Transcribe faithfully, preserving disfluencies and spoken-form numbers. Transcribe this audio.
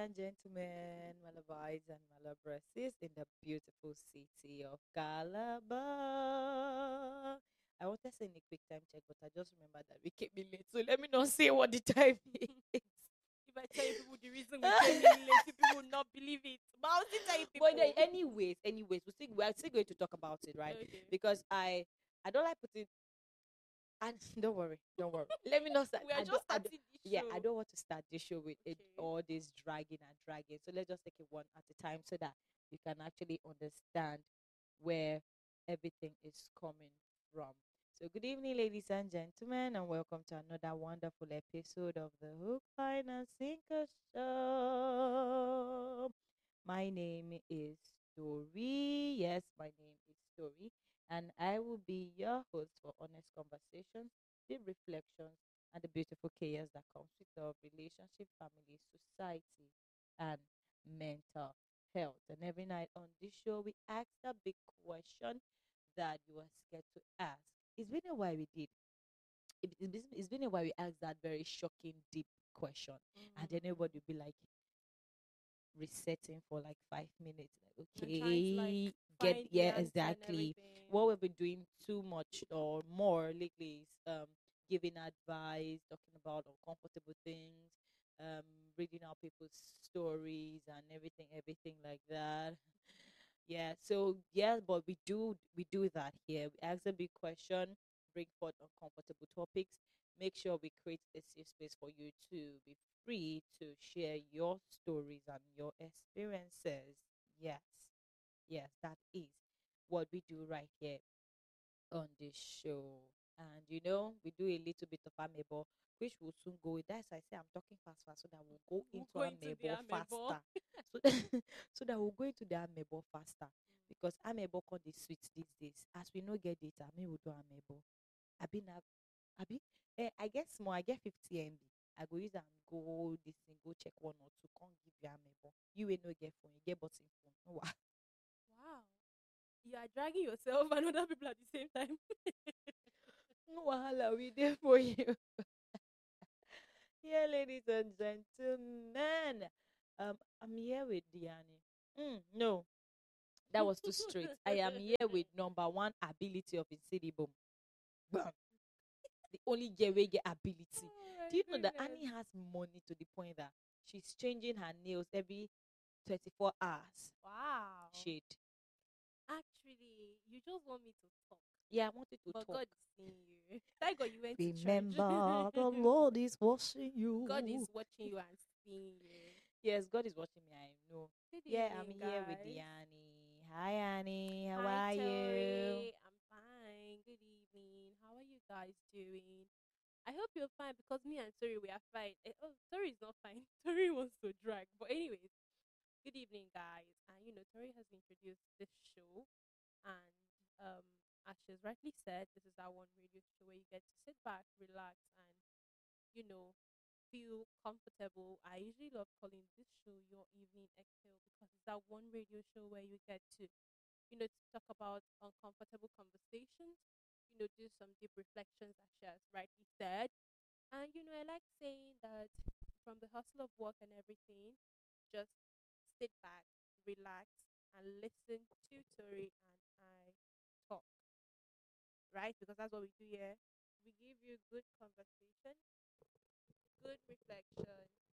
and gentlemen, Malabites and Malabresses in the beautiful city of Calabar. I wanted to say in a quick time check, but I just remember that we came in late. So let me not say what the time is. If I tell you people the reason we came in late, you people will not believe it. But I'll still tell you people. But then, anyways, anyways, we still, we're still going to talk about it, right? Okay. Because I I don't like putting. And don't worry, don't worry. Let me not start. We are I just don't, I don't, starting this yeah, show. I don't want to start this show with it, Okay. all this dragging and dragging. So let's just take it one at a time so that you can actually understand where everything is coming from. So good evening, ladies and gentlemen, and welcome to another wonderful episode of the Hook, Line, and Sinker Show. My name is Story. Yes, my name is Story, and I will be your host for honest conversations, deep reflections, and the beautiful chaos that comes with our relationship, family, society, and mental health. And every night on this show, we ask the big question that you are scared to ask. It's been a while we did. it- It's been, it's been a while we asked that very shocking, deep question. And then Mhm. everybody will be like resetting for like five minutes. Like, And trying to like okay, get, find the yeah, answer and exactly. everything. What we've been doing too much or more lately is um giving advice, talking about uncomfortable things, um, reading out people's stories and everything, everything like that. Yeah, so yeah, but we do we do that here. We ask a big question, bring forth uncomfortable topics, make sure we create a safe space for you to be free to share your stories and your experiences. Yes, yes, that is what we do right here on this show. And you know, we do a little bit of amebo, which will soon go with that. So I say I'm talking fast, fast, so that we'll go We'll into go into the amebo amebo. faster. So, so that we'll go into the amebo faster. Because amebo con the sweet these days. As we no get data, me will do amebo. I been I be eh, I get small, I get fifty M B. I go use and go this thing, go check one or two, can't give you amebo. You will no get phone, you get button phone. No, wa- Wow. You are dragging yourself and other people at the same time. no wahala, we there for you. Yeah, ladies and gentlemen. Um, I'm here with Diani. Mm, no, that was too straight. I am here with number one ability of Insidiboom. Boom. Bam. The only girl we get ability. Oh my Do you know that goodness. Annie has money to the point that she's changing her nails every twenty-four hours? Wow. Shade. Actually, you just want me to talk. Yeah, I wanted to But talk. God is seeing you. Thank God you went to church. Remember, the Lord is watching God is you. watching you and seeing you. Yes, God is watching me. I know. Good Yeah, I'm evening, here with guys. Diani. Hi, Annie. How Hi, are you? Tori. I'm fine. Good evening. How are you guys doing? I hope you're fine because me and Tori, we are fine. Eh, oh, Tori is not fine. Tori wants to drag. But, anyways, good evening, guys. And, you know, Tori has introduced this show. And um, as she's rightly said, this is our one radio show where you get to sit back, relax, and you know, feel comfortable. I usually love calling this show your evening exhale because it's that one radio show where you get to, you know, to talk about uncomfortable conversations, you know, do some deep reflections as she has rightly said. And, you know, I like saying that from the hustle of work and everything, just sit back, relax, and listen to Tori and I talk, right? Because that's what we do here. We give you good conversation, good reflection,